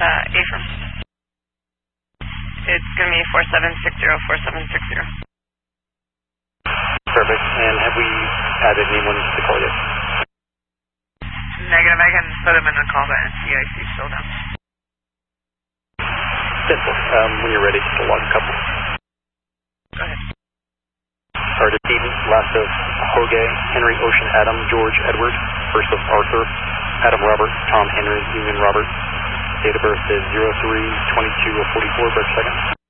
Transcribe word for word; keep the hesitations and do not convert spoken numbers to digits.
uh, Ephraim. It's going to be four seven six zero, four seven six zero. Perfect. And have we added anyone to the call yet? Negative. I can put them in the call, but C I C still down. Simple. Um, when you're ready, just log a couple. Go ahead. Start at Eden, last of Hoge, Henry, Ocean, Adam, George, Edward, first of Arthur, Adam, Robert, Tom, Henry, Union, Robert. Date of birth is zero three twenty-two forty-four, birth second.